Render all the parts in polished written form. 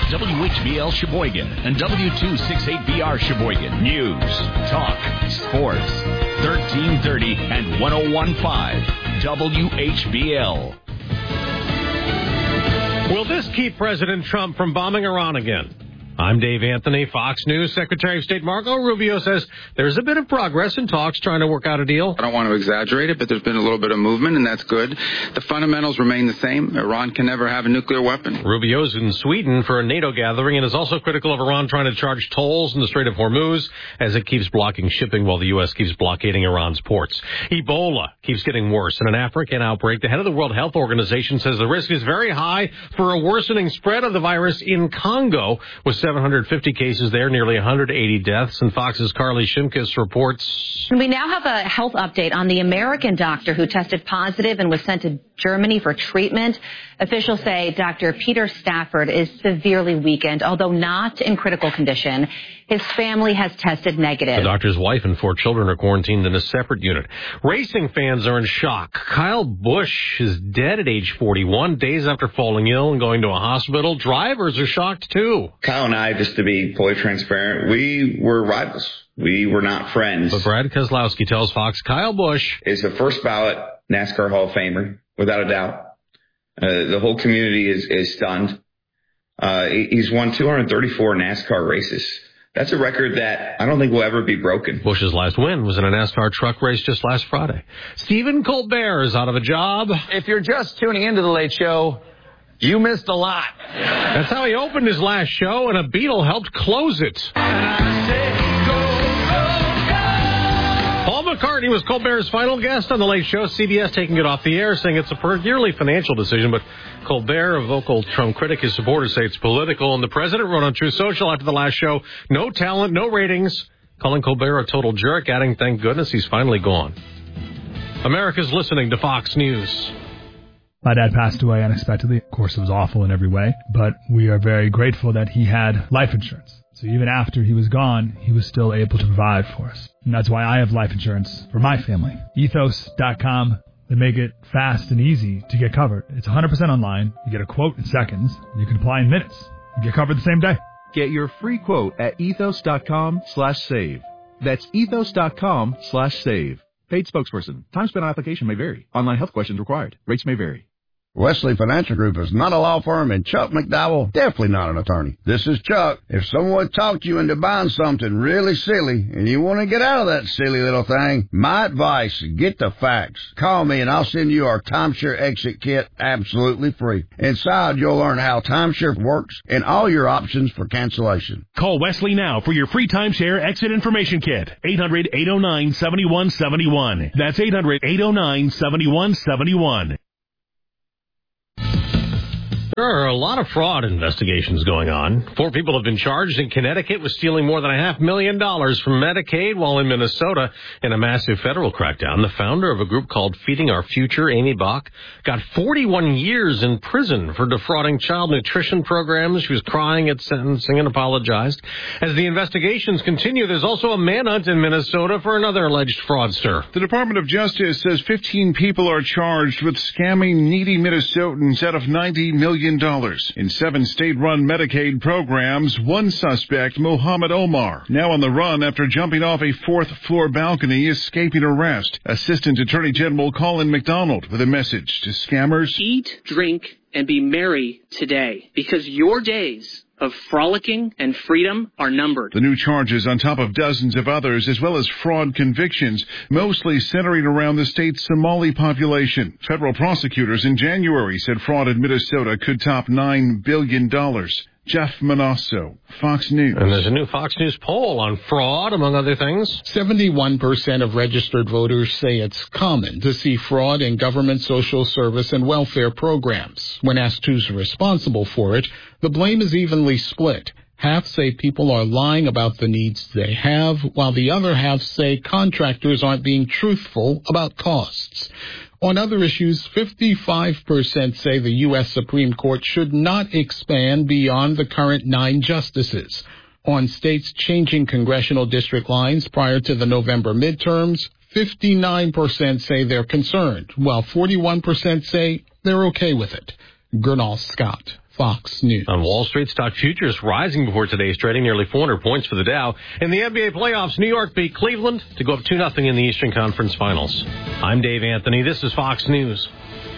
WHBL Sheboygan and W268BR Sheboygan. News, talk, sports. 1330 and 101.5 WHBL. Will this keep President Trump from bombing Iran again? I'm Dave Anthony, Fox News. Secretary of State Marco Rubio says there's a bit of progress in talks trying to work out a deal. I don't want to exaggerate it, but there's been a little bit of movement, and that's good. The fundamentals remain the same. Iran can never have a nuclear weapon. Rubio's in Sweden for a NATO gathering and is also critical of Iran trying to charge tolls in the Strait of Hormuz as it keeps blocking shipping while the U.S. keeps blockading Iran's ports. Ebola keeps getting worse. In an African outbreak, the head of the World Health Organization says the risk is very high for a worsening spread of the virus in Congo, with 750 cases there, nearly 180 deaths. And Fox's Carly Shimkus reports. We now have a health update on the American doctor who tested positive and was sent to Germany for treatment. Officials say Dr. Peter Stafford is severely weakened, although not in critical condition. His family has tested negative. The doctor's wife and 4 children are quarantined in a separate unit. Racing fans are in shock. Kyle Busch is dead at age 41, days after falling ill and going to a hospital. Drivers are shocked, too. Kyle and I, just to be fully transparent, we were rivals. We were not friends. But Brad Keselowski tells Fox Kyle Busch is a first ballot NASCAR Hall of Famer, without a doubt. The whole community is stunned. He's won 234 NASCAR races. That's a record that I don't think will ever be broken. Busch's last win was in a NASCAR truck race just last Friday. Stephen Colbert is out of a job. If you're just tuning into The Late Show, you missed a lot. That's how he opened his last show, and a Beatle helped close it. Paul McCartney was Colbert's final guest on The Late Show. CBS taking it off the air, saying it's a purely financial decision. But Colbert, a vocal Trump critic, his supporters say it's political. And the president wrote on Truth Social after the last show, no talent, no ratings, calling Colbert a total jerk, adding, thank goodness he's finally gone. America's listening to Fox News. My dad passed away unexpectedly. Of course, it was awful in every way, but we are very grateful that he had life insurance. So even after he was gone, he was still able to provide for us. And that's why I have life insurance for my family. Ethos.com. They make it fast and easy to get covered. It's 100% online. You get a quote in seconds. You can apply in minutes. You get covered the same day. Get your free quote at ethos.com/save. That's ethos.com/save. Paid spokesperson. Time spent on application may vary. Online health questions required. Rates may vary. Wesley Financial Group is not a law firm, and Chuck McDowell, definitely not an attorney. This is Chuck. If someone talked you into buying something really silly and you want to get out of that silly little thing, my advice, get the facts. Call me and I'll send you our timeshare exit kit absolutely free. Inside, you'll learn how timeshare works and all your options for cancellation. Call Wesley now for your free timeshare exit information kit. 800-809-7171. That's 800-809-7171. There are a lot of fraud investigations going on. 4 people have been charged in Connecticut with stealing more than $500,000 from Medicaid, while in Minnesota, in a massive federal crackdown, the founder of a group called Feeding Our Future, Amy Bach, got 41 years in prison for defrauding child nutrition programs. She was crying at sentencing and apologized. As the investigations continue, there's also a manhunt in Minnesota for another alleged fraudster. The Department of Justice says 15 people are charged with scamming needy Minnesotans out of $90 million. In 7 state-run Medicaid programs, one suspect, Mohammed Omar, now on the run after jumping off a 4th-floor balcony, escaping arrest. Assistant Attorney General Colin McDonald with a message to scammers. Eat, drink, and be merry today, because your days of frolicking and freedom are numbered. The new charges on top of dozens of others, as well as fraud convictions, mostly centering around the state's Somali population. Federal prosecutors in January said fraud in Minnesota could top $9 billion. Jeff Manasso, Fox News. And there's a new Fox News poll on fraud, among other things. 71% of registered voters say it's common to see fraud in government social service and welfare programs. When asked who's responsible for it, the blame is evenly split. Half say people are lying about the needs they have, while the other half say contractors aren't being truthful about costs. On other issues, 55% say the U.S. Supreme Court should not expand beyond the current 9 justices. On states changing congressional district lines prior to the November midterms, 59% say they're concerned, while 41% say they're okay with it. Gernal Scott, Fox News. On Wall Street, stock futures rising before today's trading, nearly 400 points for the Dow. In the NBA playoffs, New York beat Cleveland to go up 2-0 in the Eastern Conference Finals. I'm Dave Anthony. This is Fox News.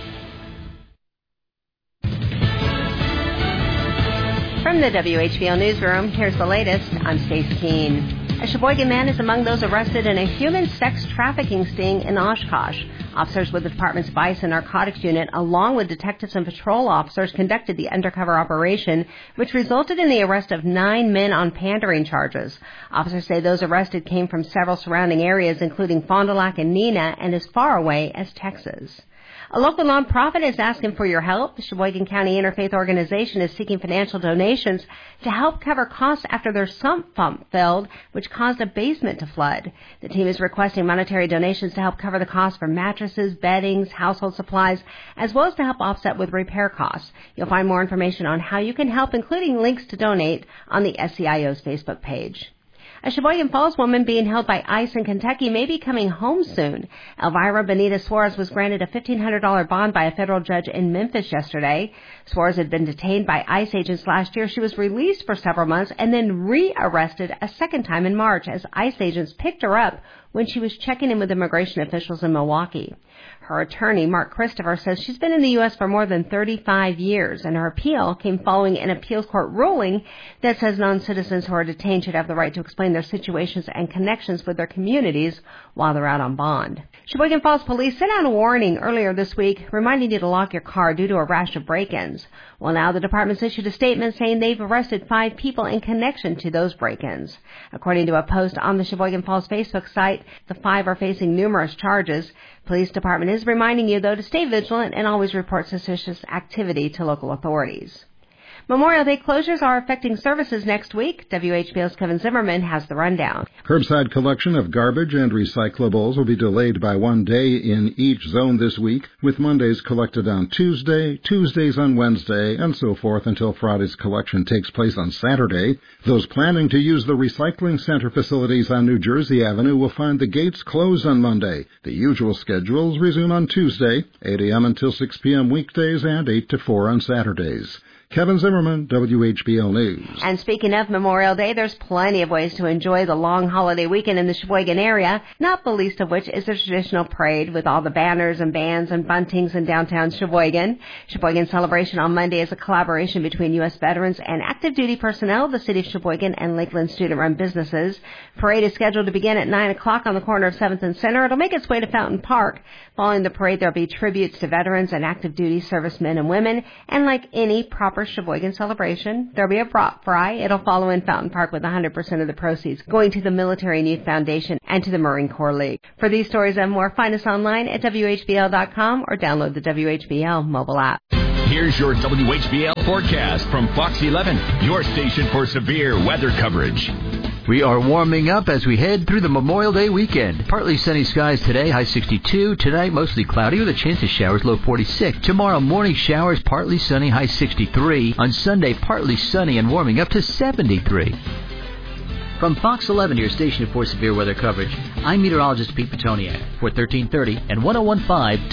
From the WHBL Newsroom, here's the latest. I'm Stace Keene. A Sheboygan man is among those arrested in a human sex trafficking sting in Oshkosh. Officers with the department's Vice and Narcotics Unit, along with detectives and patrol officers, conducted the undercover operation, which resulted in the arrest of 9 men on pandering charges. Officers say those arrested came from several surrounding areas, including Fond du Lac and Neenah, and as far away as Texas. A local nonprofit is asking for your help. The Sheboygan County Interfaith Organization is seeking financial donations to help cover costs after their sump pump failed, which caused a basement to flood. The team is requesting monetary donations to help cover the costs for mattresses, beddings, household supplies, as well as to help offset with repair costs. You'll find more information on how you can help, including links to donate, on the SCIO's Facebook page. A Sheboygan Falls woman being held by ICE in Kentucky may be coming home soon. Elvira Benita Suarez was granted a $1,500 bond by a federal judge in Memphis yesterday. Suarez had been detained by ICE agents last year. She was released for several months and then re-arrested a second time in March as ICE agents picked her up when she was checking in with immigration officials in Milwaukee. Her attorney, Mark Christopher, says she's been in the U.S. for more than 35 years, and her appeal came following an appeals court ruling that says non-citizens who are detained should have the right to explain their situations and connections with their communities while they're out on bond. Sheboygan Falls Police sent out a warning earlier this week reminding you to lock your car due to a rash of break-ins. Well, now the department's issued a statement saying they've arrested 5 people in connection to those break-ins. According to a post on the Sheboygan Falls Facebook site, the 5 are facing numerous charges. Police department is reminding you, though, to stay vigilant and always report suspicious activity to local authorities. Memorial Day closures are affecting services next week. WHBL's Kevin Zimmerman has the rundown. Curbside collection of garbage and recyclables will be delayed by 1 day in each zone this week, with Mondays collected on Tuesday, Tuesdays on Wednesday, and so forth until Friday's collection takes place on Saturday. Those planning to use the recycling center facilities on New Jersey Avenue will find the gates closed on Monday. The usual schedules resume on Tuesday, 8 a.m. until 6 p.m. weekdays and 8 to 4 on Saturdays. Kevin Zimmerman, WHBL News. And speaking of Memorial Day, there's plenty of ways to enjoy the long holiday weekend in the Sheboygan area, not the least of which is the traditional parade with all the banners and bands and buntings in downtown Sheboygan. Sheboygan Celebration on Monday is a collaboration between U.S. veterans and active duty personnel, the City of Sheboygan, and Lakeland student-run businesses. Parade is scheduled to begin at 9 o'clock on the corner of 7th and Center. It'll make its way to Fountain Park. Following the parade, there'll be tributes to veterans and active duty servicemen and women, and like any proper Sheboygan celebration, there'll be a prop fry. It'll follow in Fountain Park with 100% of the proceeds going to the Military and Youth Foundation and to the Marine Corps League. For these stories and more, find us online at WHBL.com or download the WHBL mobile app. Here's your WHBL forecast from Fox 11, your station for severe weather coverage. We are warming up as we head through the Memorial Day weekend. Partly sunny skies today, high 62. Tonight, mostly cloudy with a chance of showers, low 46. Tomorrow, morning showers, partly sunny, high 63. On Sunday, partly sunny and warming up to 73. From Fox 11, your station for severe weather coverage, I'm meteorologist Pete Petoniak for 1330 and 1015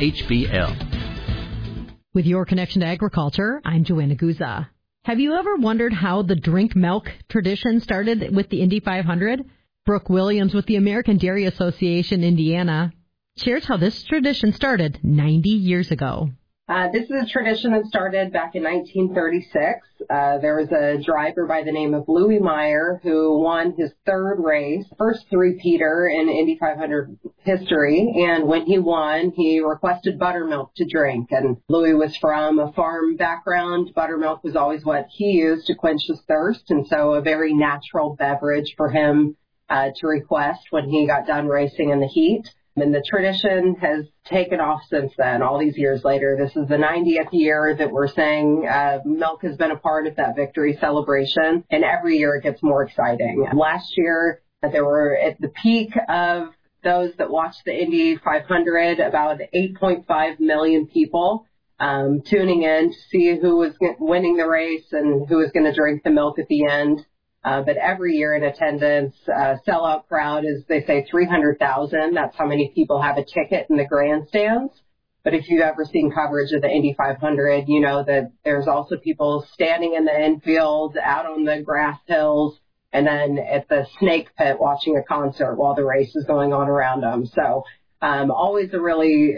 WHBL. With your connection to agriculture, I'm Joanna Guza. Have you ever wondered how the drink milk tradition started with the Indy 500? Brooke Williams with the American Dairy Association, Indiana, shares how this tradition started 90 years ago. This is a tradition that started back in 1936. There was a driver by the name of Louis Meyer who won his third race, first three-peater in Indy 500 history. And when he won, he requested buttermilk to drink. And Louis was from a farm background. Buttermilk was always what he used to quench his thirst. And so a very natural beverage for him to request when he got done racing in the heat. And the tradition has taken off since then, all these years later. This is the 90th year that we're saying milk has been a part of that victory celebration, and every year it gets more exciting. Last year, there were, at the peak of those that watched the Indy 500, about 8.5 million people tuning in to see who was winning the race and who was going to drink the milk at the end. But every year in attendance, sellout crowd is, they say, 300,000. That's how many people have a ticket in the grandstands. But if you've ever seen coverage of the Indy 500, you know that there's also people standing in the infield, out on the grass hills, and then at the snake pit watching a concert while the race is going on around them. So always a really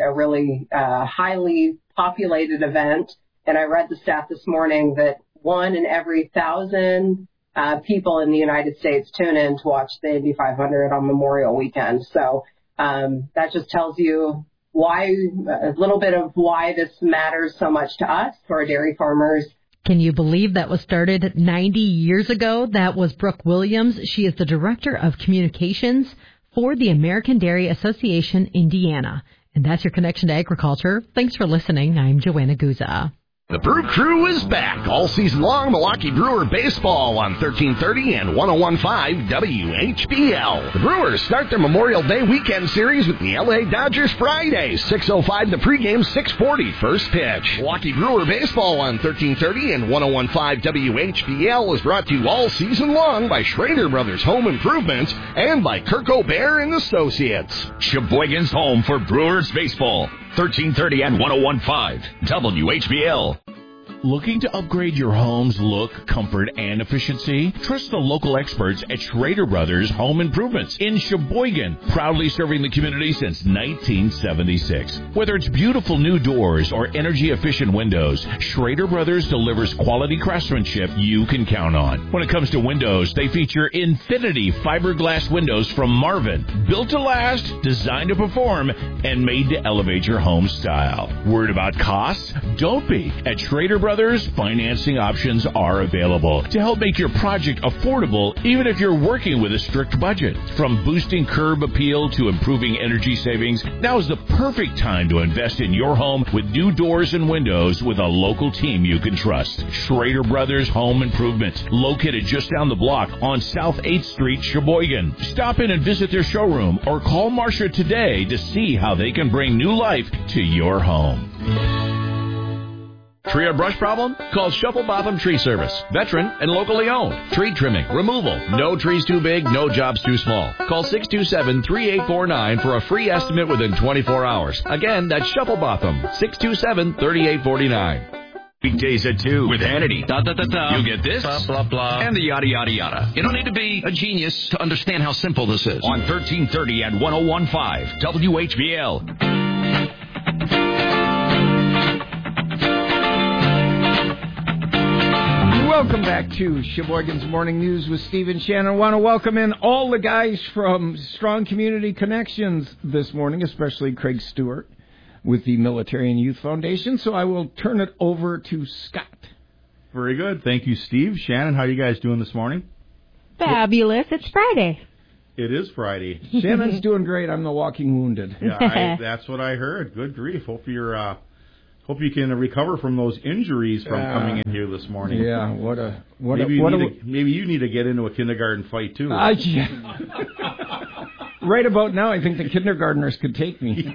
highly populated event. And I read the stat this morning that 1 in every 1,000 people in the United States tune in to watch the Indy 500 on Memorial Weekend. So that just tells you a little bit of why this matters so much to us, to our dairy farmers. Can you believe that was started 90 years ago? That was Brooke Williams. She is the Director of Communications for the American Dairy Association, Indiana. And that's your connection to agriculture. Thanks for listening. I'm Joanna Guza. The Brew Crew is back all season long. Milwaukee Brewer baseball on 1330 and 101.5 WHBL. The Brewers start their Memorial Day weekend series with the LA Dodgers Friday. 6:05 the pregame, 6:40 first pitch. Milwaukee Brewer baseball on 1330 and 101.5 WHBL is brought to you all season long by Schrader Brothers Home Improvement and by Kirk O'Bear and Associates. Sheboygan's home for Brewers baseball. 1330 and 101.5 WHBL. Looking to upgrade your home's look, comfort, and efficiency? Trust the local experts at Schrader Brothers Home Improvements in Sheboygan, proudly serving the community since 1976. Whether it's beautiful new doors or energy-efficient windows, Schrader Brothers delivers quality craftsmanship you can count on. When it comes to windows, they feature Infinity fiberglass windows from Marvin, built to last, designed to perform, and made to elevate your home style. Worried about costs? Don't be. At Schrader Brothers, financing options are available to help make your project affordable, even if you're working with a strict budget. From boosting curb appeal to improving energy savings, now is the perfect time to invest in your home with new doors and windows with a local team you can trust. Schrader Brothers Home Improvement, located just down the block on South 8th Street, Sheboygan. Stop in and visit their showroom or call Marcia today to see how they can bring new life to your home. Tree or brush problem? Call Shuffle Botham Tree Service. Veteran and locally owned. Tree trimming, removal. No trees too big, no jobs too small. Call 627-3849 for a free estimate within 24 hours. Again, that's Shuffle Botham. 627-3849. Weekdays at 2 with Hannity. You get this, blah, blah, blah, and the yada, yada, yada. You don't need to be a genius to understand how simple this is. On 1330 and 101.5 WHBL. Welcome back to Sheboygan's Morning News with Steve and Shannon. I want to welcome in all the guys from Strong Community Connections this morning, especially Craig Stewart with the Military and Youth Foundation. So I will turn it over to Scott. Very good. Thank you, Steve. Shannon, how are you guys doing this morning? Fabulous. It's Friday. It is Friday. Shannon's doing great. I'm the walking wounded. Yeah, that's what I heard. Good grief. Hope you can recover from those injuries from coming in here this morning. Yeah, maybe you need to get into a kindergarten fight too. Yeah. Right about now, I think the kindergartners could take me.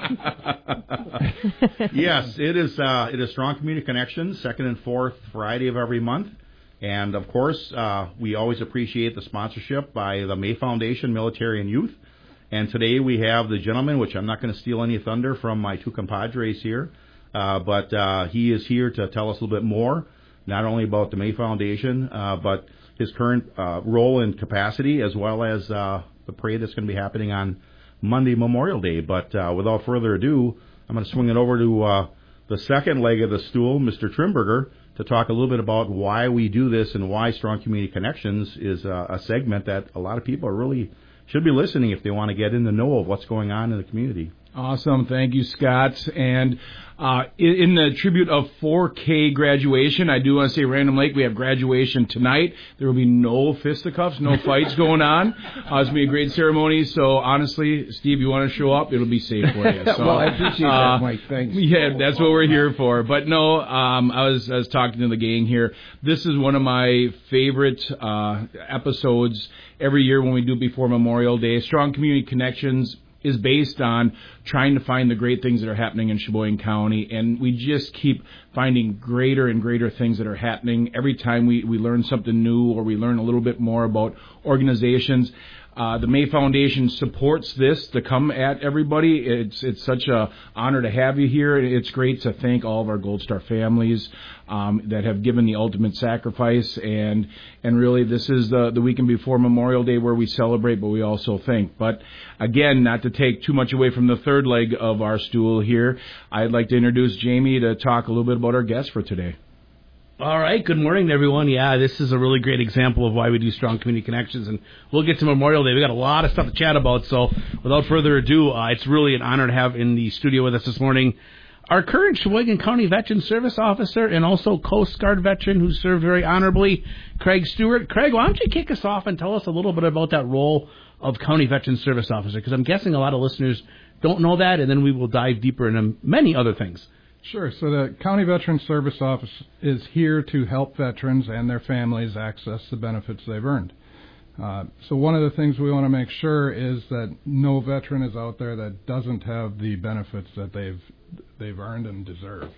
Yeah. Yes, it is Strong Community Connections, second and fourth Friday of every month. And, of course, we always appreciate the sponsorship by the May Foundation, Military and Youth. And today we have the gentleman, which I'm not going to steal any thunder from my two compadres here, but he is here to tell us a little bit more, not only about the May Foundation, but his current role and capacity, as well as the parade that's going to be happening on Monday, Memorial Day. But without further ado, I'm going to swing it over to the second leg of the stool, Mr. Trimberger, to talk a little bit about why we do this and why Strong Community Connections is a segment that a lot of people really should be listening if they want to get in the know of what's going on in the community. Awesome. Thank you, Scott. And in the tribute of 4K graduation, I do want to say, Random Lake, we have graduation tonight. There will be no fisticuffs, no fights going on. It's going to be a great ceremony. So, honestly, Steve, you want to show up, it'll be safe for you. So, well, I appreciate that, Mike. Thanks. Yeah, that's what we're here for. But no, I was talking to the gang here. This is one of my favorite episodes every year when we do before Memorial Day. Strong Community Connections is based on trying to find the great things that are happening in Sheboygan County, and we just keep finding greater and greater things that are happening. Every time we learn something new or we learn a little bit more about organizations. The May Foundation supports this to come at everybody. It's such a honor to have you here. It's great to thank all of our Gold Star families that have given the ultimate sacrifice. And really, this is the weekend before Memorial Day where we celebrate, but we also thank. But again, not to take too much away from the third leg of our stool here, I'd like to introduce Jamie to talk a little bit about our guest for today. All right. Good morning, everyone. Yeah, this is a really great example of why we do Strong Community Connections, and we'll get to Memorial Day. We got a lot of stuff to chat about, so without further ado, it's really an honor to have in the studio with us this morning our current Sheboygan County Veteran Service Officer and also Coast Guard veteran who served very honorably, Craig Stewart. Craig, why don't you kick us off and tell us a little bit about that role of County Veteran Service Officer, because I'm guessing a lot of listeners don't know that, and then we will dive deeper into many other things. Sure. So the County Veteran Service Office is here to help veterans and their families access the benefits they've earned. So one of the things we want to make sure is that no veteran is out there that doesn't have the benefits that they've earned and deserve.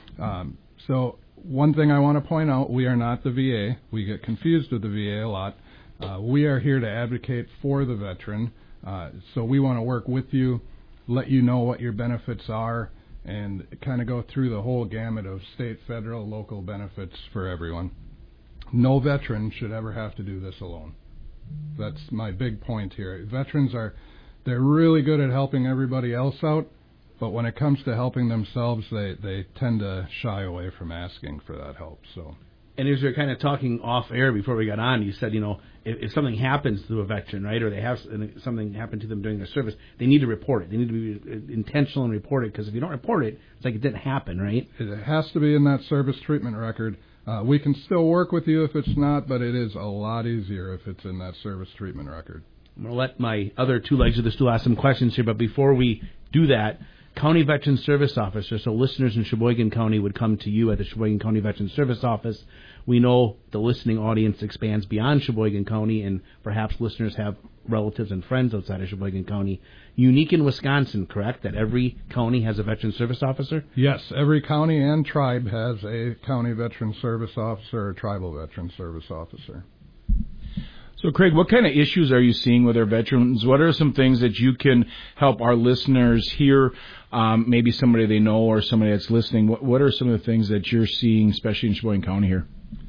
So one thing I want to point out, we are not the VA. We get confused with the VA a lot. We are here to advocate for the veteran. So we want to work with you, let you know what your benefits are, and kind of go through the whole gamut of state, federal, local benefits for everyone. No veteran should ever have to do this alone. That's my big point here. Veterans they're really good at helping everybody else out, but when it comes to helping themselves, they tend to shy away from asking for that help. So. And as we were kind of talking off air before we got on, you said, if something happens to a veteran, right, or they have something happen to them during their service, they need to report it. They need to be intentional and report it, because if you don't report it, it's like it didn't happen, right? It has to be in that service treatment record. We can still work with you if it's not, but it is a lot easier if it's in that service treatment record. I'm going to let my other two legs of the stool ask some questions here, but before we do that, County Veteran Service Officer, so listeners in Sheboygan County would come to you at the Sheboygan County Veteran Service Office. We know the listening audience expands beyond Sheboygan County, and perhaps listeners have relatives and friends outside of Sheboygan County. Unique in Wisconsin, correct, that every county has a Veteran Service Officer? Yes, every county and tribe has a County Veteran Service Officer or Tribal Veteran Service Officer. So, Craig, what kind of issues are you seeing with our veterans? What are some things that you can help our listeners hear, maybe somebody they know or somebody that's listening? What are some of the things that you're seeing, especially in Sheboygan County here?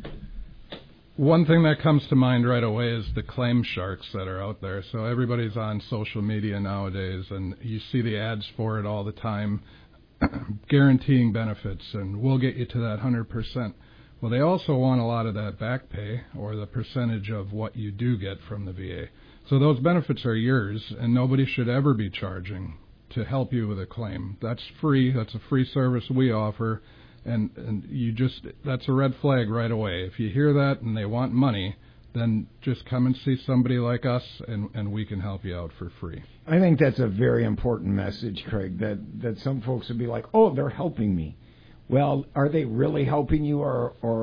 One thing that comes to mind right away is the claim sharks that are out there. So everybody's on social media nowadays, and you see the ads for it all the time, guaranteeing benefits, and we'll get you to that 100%. Well, they also want a lot of that back pay or the percentage of what you do get from the VA. So those benefits are yours, and nobody should ever be charging to help you with a claim. That's free. That's a free service we offer, and that's a red flag right away. If you hear that and they want money, then just come and see somebody like us, and we can help you out for free. I think that's a very important message, Craig, that some folks would be like, oh, they're helping me. Well, are they really helping you, or